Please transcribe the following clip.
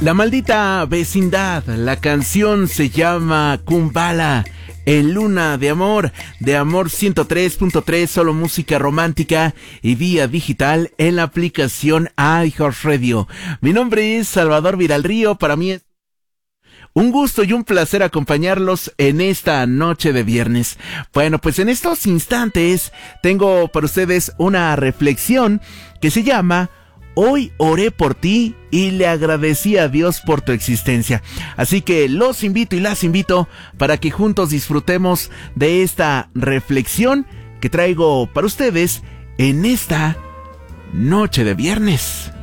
La maldita vecindad, la canción se llama Kumbala, en Luna de Amor 103.3, solo música romántica y vía digital en la aplicación iHeartRadio. Mi nombre es Salvador Viralrío, para mí es un gusto y un placer acompañarlos en esta noche de viernes. Bueno, pues en estos instantes tengo para ustedes una reflexión que se llama Hoy oré por ti y le agradecí a Dios por tu existencia. Así que los invito y las invito para que juntos disfrutemos de esta reflexión que traigo para ustedes en esta noche de viernes.